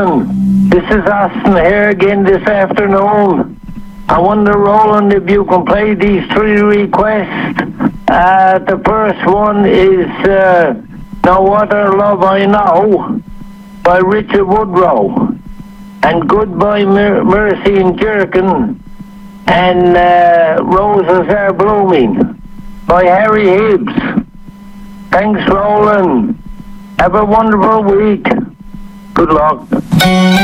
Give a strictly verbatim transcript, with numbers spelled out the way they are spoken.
Roland. This is Austin here again this afternoon. I wonder, Roland, if you can play these three requests. Uh, the first one is uh, No Other Love I Know by Richard Woodrow. And Goodbye Mer- Mercy and Jerkin. And uh, Roses Are Blooming by Harry Hibbs. Thanks, Roland. Have a wonderful week. Good luck.